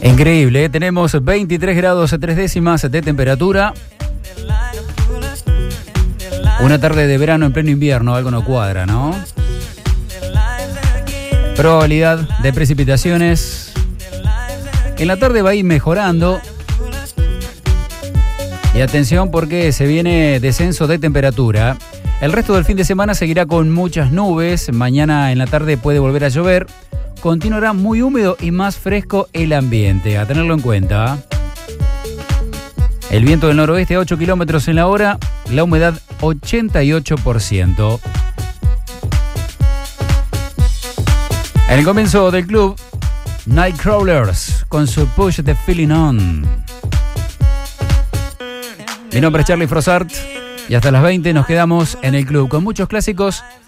Increíble, ¿eh? Tenemos 23 grados 3 décimas de temperatura. Una tarde de verano en pleno invierno, algo no cuadra, ¿no? Probabilidad de precipitaciones. En la tarde va a ir mejorando. Y atención porque se viene descenso de temperatura. El resto del fin de semana seguirá con muchas nubes. Mañana en la tarde puede volver a llover. Continuará muy húmedo y más fresco el ambiente. A tenerlo en cuenta. El viento del noroeste a 8 kilómetros en la hora. La humedad 88%. En el comienzo del club, Nightcrawlers con su Push the Feeling On. Mi nombre es Charlie Frossart y hasta las 20 nos quedamos en el club con muchos clásicos